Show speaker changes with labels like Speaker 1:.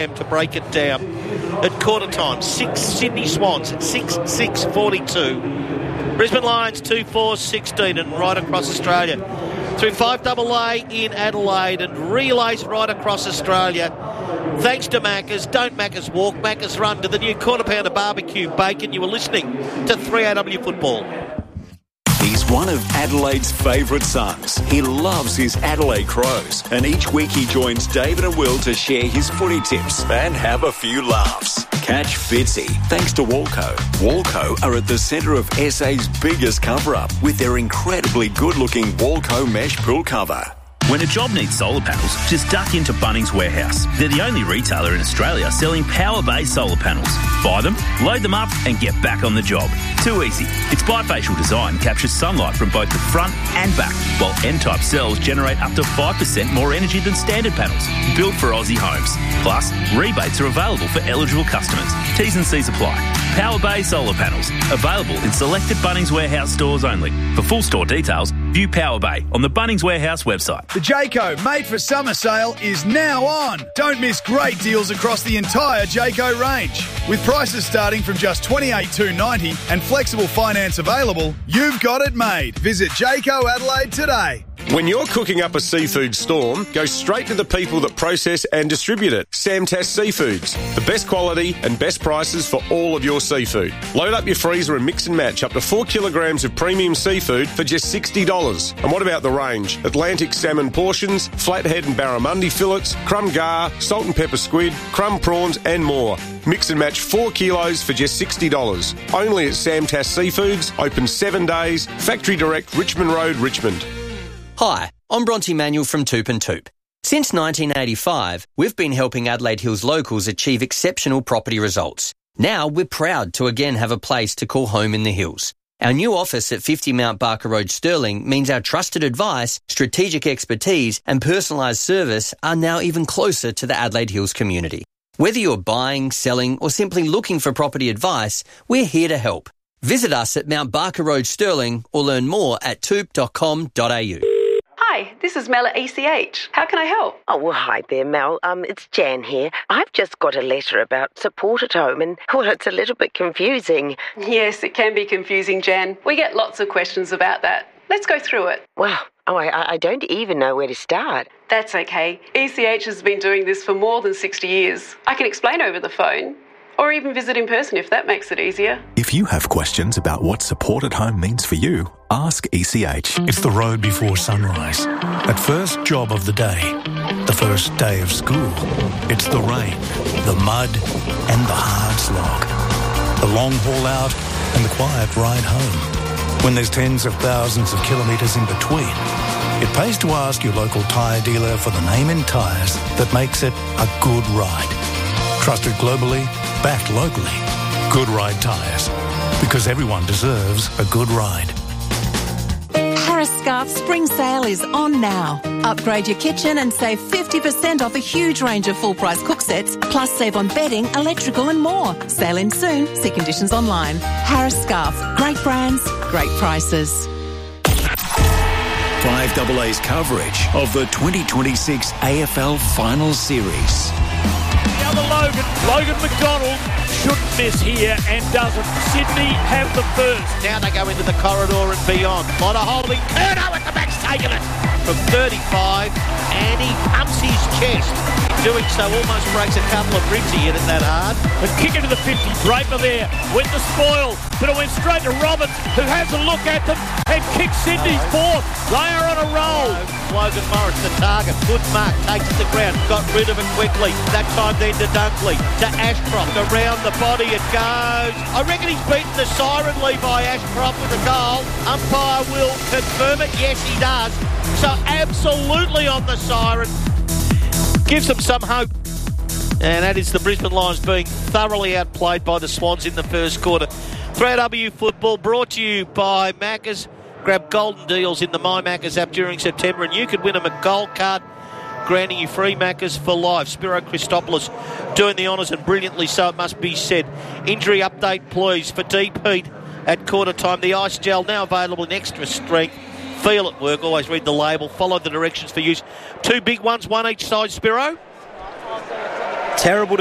Speaker 1: to break it down at quarter time. 6 Sydney Swans, 6-6-42. Brisbane Lions 2-4-16 and right across Australia. Through 5AA in Adelaide and relays right across Australia. Thanks to Macca's. Don't Macca's walk, Macca's run to the new quarter pounder barbecue bacon. You were listening to 3AW Football.
Speaker 2: He's one of Adelaide's favourite sons. He loves his Adelaide Crows. And each week he joins David and Will to share his footy tips and have a few laughs. Catch Fitzy thanks to Walco. Walco are at the centre of SA's biggest cover-up with their incredibly good-looking Walco mesh pool cover.
Speaker 3: When a job needs solar panels, just duck into Bunnings Warehouse. They're the only retailer in Australia selling power-based solar panels. Buy them, load them up and get back on the job. Too easy. Its bifacial design captures sunlight from both the front and back, while N-type cells generate up to 5% more energy than standard panels. Built for Aussie homes. Plus, rebates are available for eligible customers. T's and C's apply. Power-based solar panels. Available in selected Bunnings Warehouse stores only. For full store details, view Power Bay on the Bunnings Warehouse website.
Speaker 4: The Jayco Made for Summer sale is now on. Don't miss great deals across the entire Jayco range. With prices starting from just $28,290 and flexible finance available, you've got it made. Visit Jayco Adelaide today.
Speaker 5: When you're cooking up a seafood storm, go straight to the people that process and distribute it. Samtas Seafoods. The best quality and best prices for all of your seafood. Load up your freezer and mix and match up to 4 kilograms of premium seafood for just $60. And what about the range? Atlantic salmon portions, flathead and barramundi fillets, crumb gar, salt and pepper squid, crumb prawns and more. Mix and match 4 kilos for just $60. Only at Samtas Seafoods. Open 7 days. Factory Direct, Richmond Road, Richmond.
Speaker 6: Hi, I'm Bronte Manuel from Toop and Toop. Since 1985, we've been helping Adelaide Hills locals achieve exceptional property results. Now we're proud to again have a place to call home in the hills. Our new office at 50 Mount Barker Road, Stirling, means our trusted advice, strategic expertise and personalised service are now even closer to the Adelaide Hills community. Whether you're buying, selling or simply looking for property advice, we're here to help. Visit us at Mount Barker Road, Stirling or learn more at toop.com.au.
Speaker 7: Hi, this is Mel at ECH. How can I help?
Speaker 8: Oh, well, hi there, Mel. It's Jan here. I've just got a letter about support at home and, well, it's a little bit confusing.
Speaker 7: Yes, it can be confusing, Jan. We get lots of questions about that. Let's go through it.
Speaker 8: Well, I don't even know where to start.
Speaker 7: That's okay. ECH has been doing this for more than 60 years. I can explain over the phone. Or even visit in person if that makes it easier.
Speaker 9: If you have questions about what support at home means for you, ask ECH.
Speaker 10: It's the road before sunrise. That first job of the day. The first day of school. It's the rain, the mud and the hard slog. The long haul out and the quiet ride home. When there's tens of thousands of kilometres in between, it pays to ask your local tyre dealer for the name in tyres that makes it a good ride. Trusted globally, backed locally. Good Ride Tyres. Because everyone deserves a good ride.
Speaker 11: Harris Scarf Spring Sale is on now. Upgrade your kitchen and save 50% off a huge range of full-price cook sets, plus save on bedding, electrical and more. Sale in soon. See conditions online. Harris Scarf. Great brands, great prices.
Speaker 2: 5AA's coverage of the 2026 AFL Finals Series.
Speaker 12: Logan McDonald shouldn't miss here and doesn't. Sydney have the first.
Speaker 1: Now they go into the corridor and beyond. A lot of holding. Curnow at the back's taken it from 35 and he pumps his chest. Doing so almost breaks a couple of ribs. He hit it that hard.
Speaker 12: And kick into the 50. Draper there with the spoil. But it went straight to Roberts, who has a look at them and kicks Sydney's fourth. They are on a roll.
Speaker 1: Logan Morris, the target. Good mark. Takes it to the ground. Got rid of it quickly. That time then to Dunkley. To Ashcroft. Around the body it goes. I reckon he's beaten the siren, Levi Ashcroft, with a goal. Umpire will confirm it. Yes, he does. So absolutely on the siren. Gives them some hope. And that is the Brisbane Lions being thoroughly outplayed by the Swans in the first quarter. 3AW Football brought to you by Macca's. Grab golden deals in the My Macca's app during September and you could win a McGold card, granting you free Macca's for life. Spiro Christopoulos doing the honours and brilliantly so, it must be said. Injury update please for Deep Heat at quarter time. The ice gel now available in extra strength. Feel at work, always read the label, follow the directions for use. 2 big ones, one each side, Spiro. terrible